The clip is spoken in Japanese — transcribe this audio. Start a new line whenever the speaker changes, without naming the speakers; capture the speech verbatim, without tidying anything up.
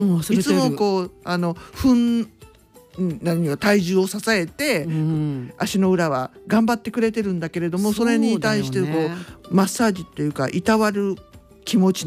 うん、忘れてる。
いつもこうあのふん何よ体重を支えて、
うん、
足の裏は頑張ってくれてるんだけれども、それに対してこう
そうだよね。
マッサージっていうかいたわる気持ち